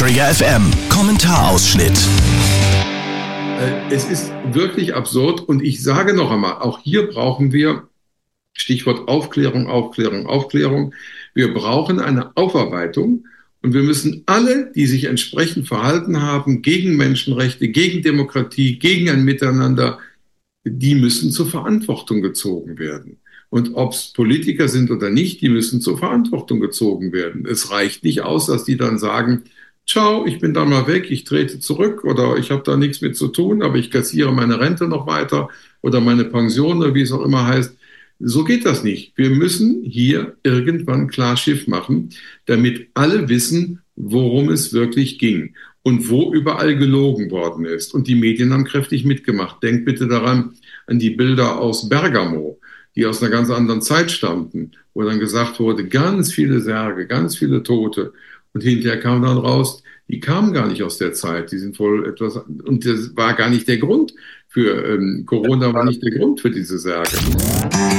Träger FM. Kommentarausschnitt. Es ist wirklich absurd und ich sage noch einmal, auch hier brauchen wir, Stichwort Aufklärung, Aufklärung, Aufklärung, wir brauchen eine Aufarbeitung und wir müssen alle, die sich entsprechend verhalten haben, gegen Menschenrechte, gegen Demokratie, gegen ein Miteinander, die müssen zur Verantwortung gezogen werden. Und ob es Politiker sind oder nicht, die müssen zur Verantwortung gezogen werden. Es reicht nicht aus, dass die dann sagen, ciao, ich bin da mal weg, ich trete zurück oder ich habe da nichts mit zu tun, aber ich kassiere meine Rente noch weiter oder meine Pension oder wie es auch immer heißt. So geht das nicht. Wir müssen hier irgendwann klar Schiff machen, damit alle wissen, worum es wirklich ging und wo überall gelogen worden ist. Und die Medien haben kräftig mitgemacht. Denkt bitte daran, an die Bilder aus Bergamo, die aus einer ganz anderen Zeit stammten, wo dann gesagt wurde, ganz viele Särge, ganz viele Tote. Und hinterher kam dann raus, die kamen gar nicht aus der Zeit, die sind wohl etwas, und das war gar nicht der Grund für Corona, war nicht der Grund für diese Särge.